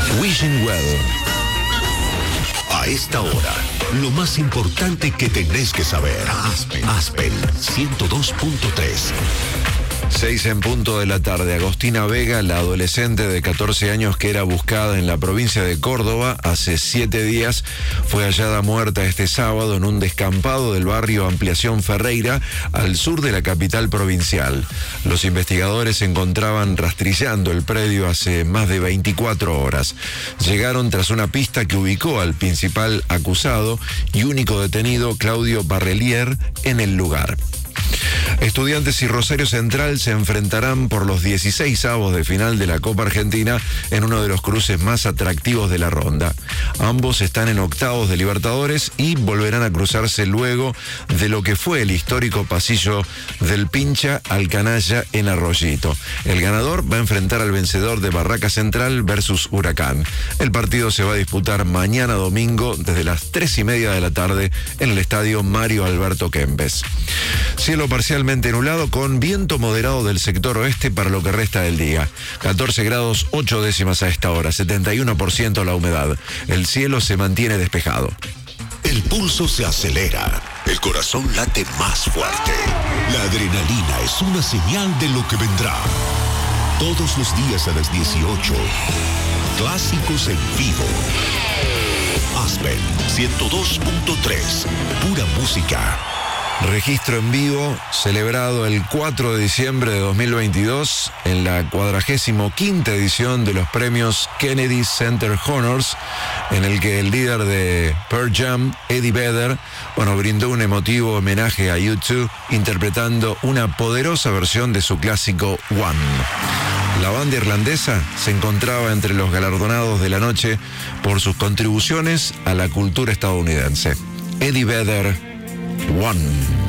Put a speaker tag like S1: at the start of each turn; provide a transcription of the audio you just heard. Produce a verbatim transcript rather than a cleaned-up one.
S1: Wishing Well. A esta hora, lo más importante que tenés que saber. Aspen, Aspen ciento dos punto tres.
S2: Seis en punto de la tarde. Agostina Vega, la adolescente de catorce años que era buscada en la provincia de Córdoba hace siete días, fue hallada muerta este sábado en un descampado del barrio Ampliación Ferreira, al sur de la capital provincial. Los investigadores se encontraban rastrillando el predio hace más de veinticuatro horas. Llegaron tras una pista que ubicó al principal acusado y único detenido, Claudio Barrelier, en el lugar. Estudiantes y Rosario Central se enfrentarán por los dieciséis avos de final de la Copa Argentina en uno de los cruces más atractivos de la ronda. Ambos están en octavos de Libertadores y volverán a cruzarse luego de lo que fue el histórico pasillo del Pincha al Canalla en Arroyito. El ganador va a enfrentar al vencedor de Barraca Central versus Huracán. El partido se va a disputar mañana domingo desde las tres y media de la tarde en el estadio Mario Alberto Kempes. Cielo parcialmente nublado con viento moderado del sector oeste para lo que resta del día. catorce grados ocho décimas a esta hora, setenta y uno por ciento la humedad. El cielo se mantiene despejado.
S1: El pulso se acelera, el corazón late más fuerte. La adrenalina es una señal de lo que vendrá. Todos los días a las dieciocho, clásicos en vivo. Aspen ciento dos punto tres, pura música.
S2: Registro en vivo celebrado el cuatro de diciembre de dos mil veintidós en la cuadragésimo quinta edición de los premios Kennedy Center Honors, en el que el líder de Pearl Jam, Eddie Vedder, bueno, brindó un emotivo homenaje a U dos interpretando una poderosa versión de su clásico One. La banda irlandesa se encontraba entre los galardonados de la noche por sus contribuciones a la cultura estadounidense. Eddie Vedder, One.